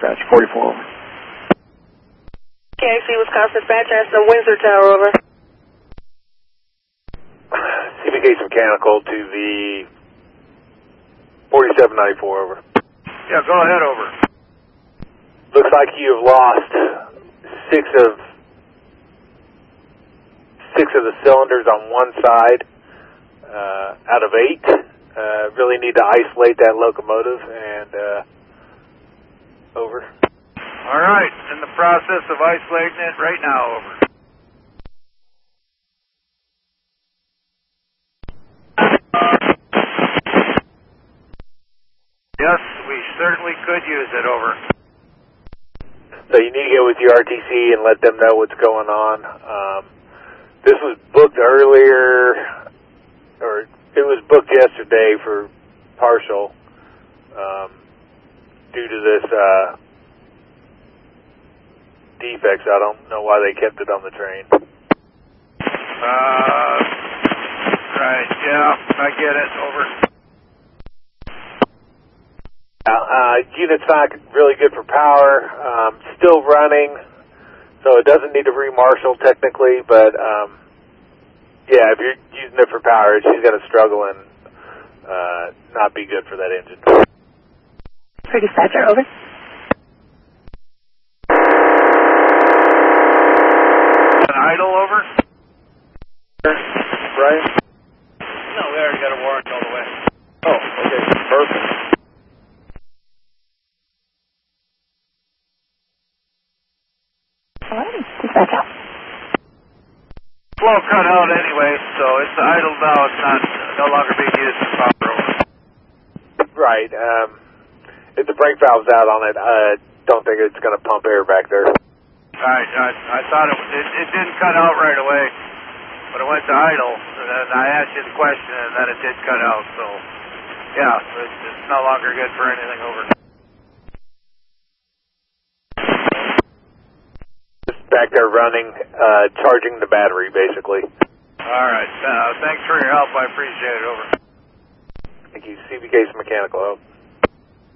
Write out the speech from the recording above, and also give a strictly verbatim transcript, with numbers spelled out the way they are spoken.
dispatch, forty-four over. K X C Wisconsin dispatch, Aston Windsor Tower over. C B Case Mechanical to the forty-seven ninety-four over. Yeah, go ahead, over. Looks like you have lost six of six of the cylinders on one side uh, out of eight. Uh, really need to isolate that locomotive and uh, over. All right, in the process of isolating it right now, over. Yes, we certainly could use it, over. So you need to get with your R T C and let them know what's going on. Um, this was booked earlier, or it was booked yesterday for partial um, due to this uh, defects. I don't know why they kept it on the train. Uh, right, yeah, I get it, over. Uh, unit's not really good for power, um, still running, so it doesn't need to re-marshal technically, but um, yeah, if you're using it for power, she's going to struggle and uh, not be good for that engine. For dispatcher, over. An idle, over? Brian? No, we already got a warrant all the way. Oh, okay, perfect. Dispatch out. Flow cut out anyway, so it's idle now. It's not no longer being used for power, over. Right. Um, if the brake valve's out on it, I don't think it's going to pump air back there. All right, I, I thought it, it it didn't cut out right away, but it went to idle, and then I asked you the question, and then it did cut out. So, yeah, it's, it's no longer good for anything, over. Back there running, uh, charging the battery, basically. All right. Uh, thanks for your help. I appreciate it. Over. Thank you. C B Case Mechanical.